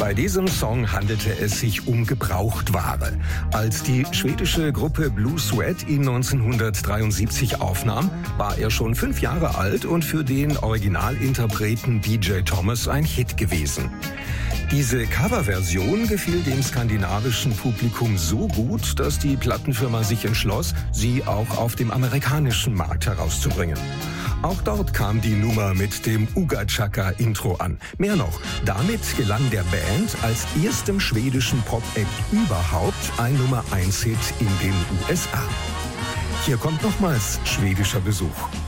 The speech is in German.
Bei diesem Song handelte es sich um Gebrauchtware. Als die schwedische Gruppe Blue Sweat ihn 1973 aufnahm, war er schon 5 Jahre alt und für den Originalinterpreten BJ Thomas ein Hit gewesen. Diese Coverversion gefiel dem skandinavischen Publikum so gut, dass die Plattenfirma sich entschloss, sie auch auf dem amerikanischen Markt herauszubringen. Auch dort kam die Nummer mit dem Uga Chaka-Intro an. Mehr noch, damit gelang der Band als erstem schwedischen Pop-Act überhaupt ein Nummer-1-Hit in den USA. Hier kommt nochmals schwedischer Besuch.